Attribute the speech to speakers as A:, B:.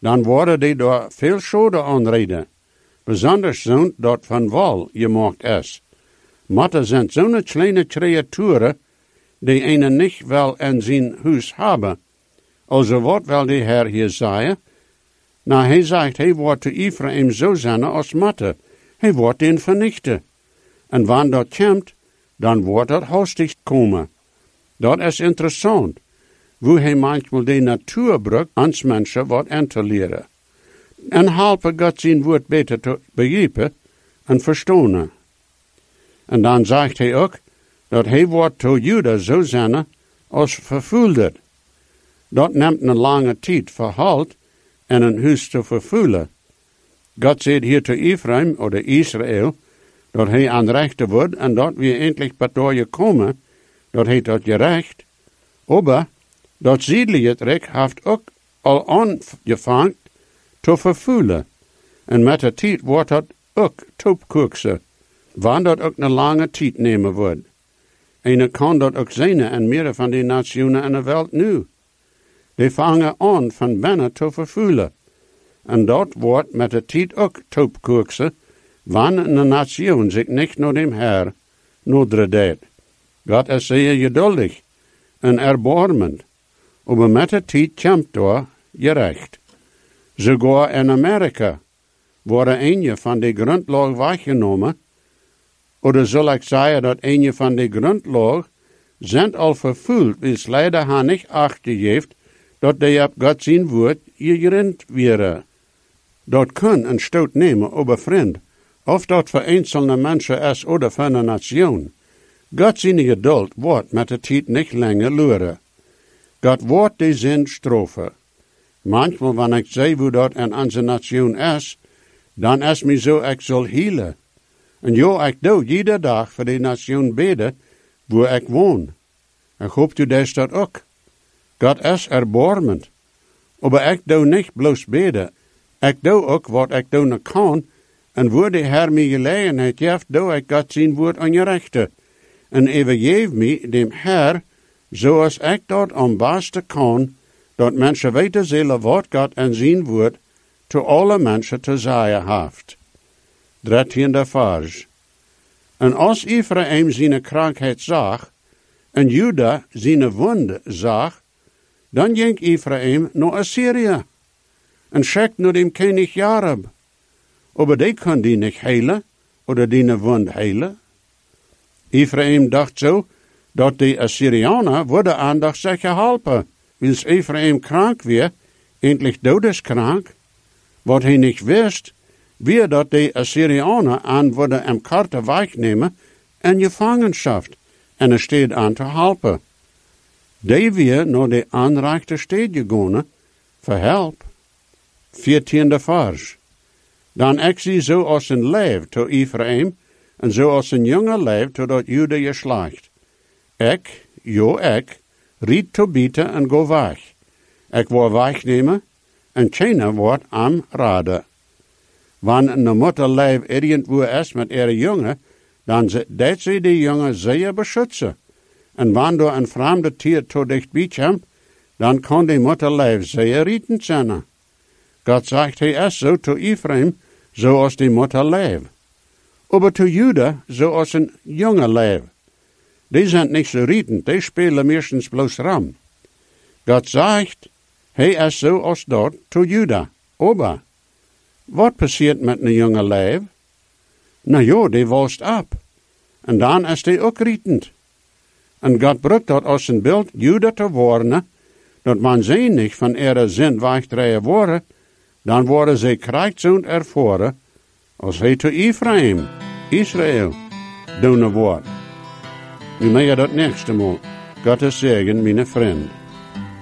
A: dan worden die door veel schade aanreden. Besonders zo'n dat van wal gemaakt is. Matten zijn zo'n kleine creaturen die een niet wel in zijn huis hebben. Also wat wil de Heer hier zeggen? Nou, hij zegt, hij wordt te Ephraim zo zijn als matten. Hij wordt den vernichten. En wanneer dat komt, dan wordt dat hastig komen. Dat is interessant, hoe hij manchmal de natuur gebruikt ans mensen wat in te leren. En helpen God zijn woord beter te begrijpen en verstaan. En dan zegt hij ook, dat hij wordt to Juda zo zijn als vervulder. Dat neemt een lange tijd verhaald en een huis te vervullen. God zegt hier te Ephraim, of Israël, dat hij aanrechten wordt en dat we eindelijk bij komen, dat hij dat gerecht. Maar dat zijdelijke rijk heeft ook al aangevangen te vervullen. En met de tijd wordt dat ook toepkoeksen, wanneer dat ook een lange tijd nemen wordt. En dan kan dat ook zijn in meer van die nationen in de wereld nu. Die vangen aan van binnen te vervullen. En dat wordt met de tijd ook toepkoeksen, wanneer een nation zich niet naar dem Heer noodredeert. God is zeer geduldig en erbarmend, maar met de tijd komt door gerecht. Sogar in Amerika worden een van de grondlagen weggenomen, of zal ik zeggen dat een van de grondlagen zijn al vervuld, is leider haar niet achtergeeft dat die op God zijn woord gerend werden. Dat kan een stoot nemen, maar vriend, of dat voor einzelne mensen is of voor een nation. God zijn geduld wordt met de tijd niet langer luren. God wordt die zin straffen. Manchmal, wanneer ik zie hoe dat in onze nation is, dan is mij zo, ik zal healen. En ja, ik doe iedere dag voor die nation bidden, waar ik woon. Ik hoop u des dat ook. God is erbarmend. Maar ik doe niet bloos bidden. Ik doe ook wat ik doen kan, en waar de Heer mij gelegenheid geeft, doe ik God zijn woord aan je rechten. En overgeef mij dem Heer, zoals ik dat am beste kan, dat mensen weten zullen wat God en zijn woord te alle mensen te zeggen heeft. 13e vers. En als Ephraim zijn krankheid zag, en Juda zijn wonde zag, dan ging Ephraim naar Assyrië, en schrikt naar dem koning Jareb. Maar die kon die niet heilen, of die wond heilen. Ephraim dacht zo, dat de Assyrianen worden aandacht zich helpen. Wils Ephraim krank weer, eindelijk dodeskrank, wat hij niet wist, weer dat de Assyrianen aan worden hem karten wegnemen en gevangenschap, en er steed aan te helpen. Die weer naar de aanrechte stad gegaan, voor help. 14e vers. Dan ik zie zo als een leeuw to Ephraim, en zo als een jonge leeuw totdat Juda geslacht. Ik, riet te bieten en go weg. Ik word wegnemen, en keiner wordt am raden. Wanneer een moeder leeuw irgendwo is met ihre jongen, dan deed ze die jongen zeer beschützen. En wanneer er een vreemde tier te dichtbij komt, dan kan die moeder leeuw zeer rietend zijn. God zegt, hij is zo to Ephraim, zoals die moeder leeuw. Maar to Juda, zoals een jonge leeuw. Die zijn niet zo rietend, die spelen meestens bloos ram. God zegt, hij is zo als dat to Juda. Maar, wat passiert met een jonge leeuw? Nou ja, die walst op. En dan is die ook rietend. En God brukt dat als een beeld Juda te warnen, dat man ze niet van ihre zin wegdraaien worden, dan worden ze krijgzoend ervoren, als hij te Ephraim, Israël, doen wordt. Nu mag je dat nächste Mal. Gottes zegen, mijn vriend.